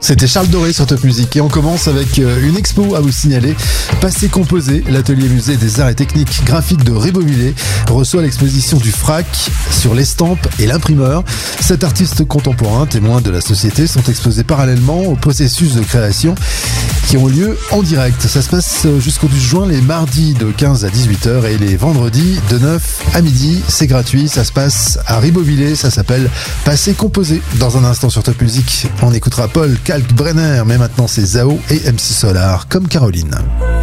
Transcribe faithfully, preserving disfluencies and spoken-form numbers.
C'était Charles Doré sur Top Music et on commence avec une expo à vous signaler. Passé Composé, l'atelier musée des arts et techniques graphiques de Ribovillers reçoit l'exposition du Frac sur l'estampe et l'imprimeur. Sept artistes contemporains, témoins de la société, sont exposés parallèlement au processus de création qui ont lieu en direct. Ça se passe jusqu'au douze juin, les mardis de quinze à dix-huit heures et les vendredis de neuf à midi. C'est gratuit, ça se passe à Ribovillers, ça s'appelle Passé Composé. Dans un instant sur Top Music, on écoutera Paul Kalkbrenner, mais maintenant c'est Zao et M C Solar comme Caroline.